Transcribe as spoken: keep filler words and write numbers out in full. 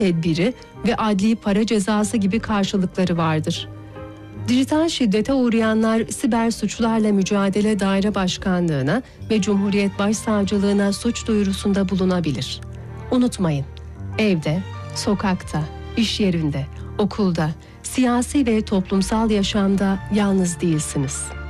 tedbiri ve adli para cezası gibi karşılıkları vardır. Dijital şiddete uğrayanlar Siber Suçlarla Mücadele Daire Başkanlığı'na ve Cumhuriyet Başsavcılığına suç duyurusunda bulunabilir. Unutmayın, evde, sokakta, iş yerinde, okulda, siyasi ve toplumsal yaşamda yalnız değilsiniz.